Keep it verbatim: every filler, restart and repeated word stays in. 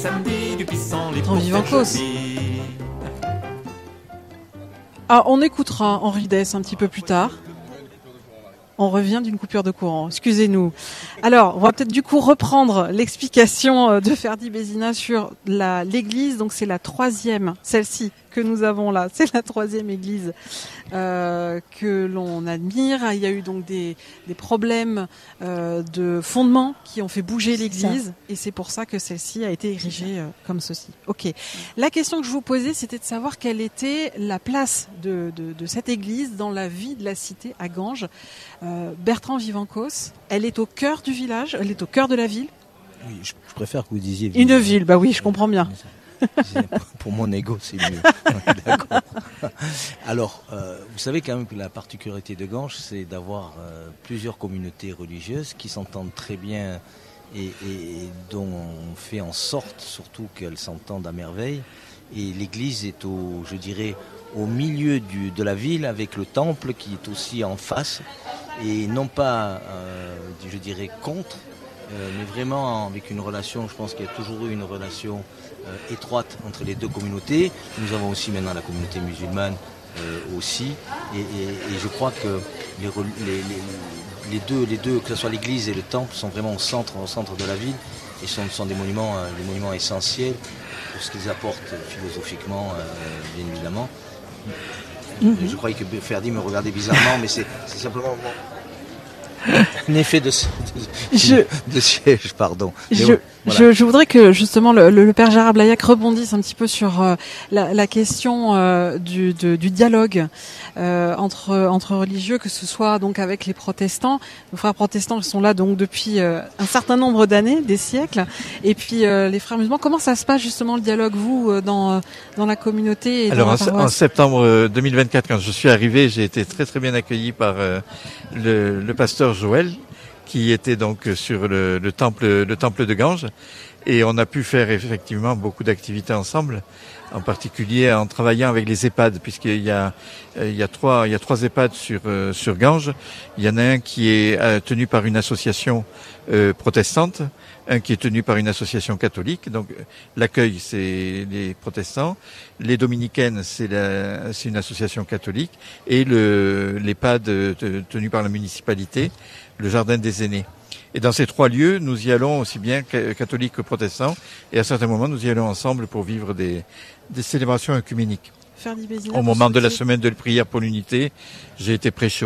samedi, du pissenlit les Bertrand Vivancos. Ah, on écoutera Henri Dess un petit peu plus tard. On revient d'une coupure de courant, excusez-nous. Alors, on va peut-être du coup reprendre l'explication de Ferdi Bézina sur la, l'église. Donc c'est la troisième, celle-ci que nous avons là, c'est la troisième église euh, que l'on admire. Il y a eu donc des, des problèmes euh, de fondement qui ont fait bouger l'église, et c'est pour ça que celle-ci a été érigée euh, comme ceci. Ok. La question que je vous posais, c'était de savoir quelle était la place de, de, de cette église dans la vie de la cité à Ganges. Euh, Bertrand Vivancos, elle est au cœur du village, elle est au cœur de la ville. Oui, je, je préfère que vous disiez ville. Une ville, bah oui, je comprends bien. Pour mon ego, c'est mieux. D'accord. Alors, euh, vous savez quand même que la particularité de Ganges, c'est d'avoir euh, plusieurs communautés religieuses qui s'entendent très bien et, et, et dont on fait en sorte surtout qu'elles s'entendent à merveille. Et l'église est au, je dirais, au milieu du, de la ville avec le temple qui est aussi en face et non pas, euh, je dirais, contre, euh, mais vraiment avec une relation, je pense qu'il y a toujours eu une relation euh, étroite entre les deux communautés. Nous avons aussi maintenant la communauté musulmane euh, aussi et, et, et je crois que les, les, les, les, deux, les deux, que ce soit l'église et le temple, sont vraiment au centre, au centre de la ville et sont, sont des monuments, euh, des monuments essentiels pour ce qu'ils apportent philosophiquement, euh, bien évidemment. Mmh. Je croyais que Ferdi me regardait bizarrement, mais c'est, c'est simplement bon, un effet de, de, je, de siège, pardon. Je, bon, voilà. je, je voudrais que justement le, le, le père Gérard Blaillac rebondisse un petit peu sur euh, la, la question euh, du, de, du dialogue euh, entre, entre religieux, que ce soit donc avec les protestants, nos frères protestants qui sont là donc depuis euh, un certain nombre d'années, des siècles, et puis euh, les frères musulmans. Comment ça se passe justement le dialogue, vous, dans, dans la communauté et Alors dans la en, en septembre deux mille vingt-quatre, quand je suis arrivé, j'ai été très très bien accueilli par euh, le, le pasteur Joël, qui était donc sur le, le temple, le temple de Ganges, et on a pu faire effectivement beaucoup d'activités ensemble, en particulier en travaillant avec les EHPAD, puisqu'il y a, il y a trois, il y a trois EHPAD sur euh, sur Ganges. Il y en a un qui est euh, tenu par une association euh, protestante, un qui est tenu par une association catholique. Donc l'accueil, c'est les protestants, les dominicaines, c'est la, c'est une association catholique, et le l'EHPAD euh, tenu par la municipalité, le jardin des aînés. Et dans ces trois lieux, nous y allons aussi bien catholiques que protestants, et à certains moments, nous y allons ensemble pour vivre des, des célébrations œcuméniques. Ferdi Bézina, au moment de la semaine de prière pour l'unité, j'ai été prêché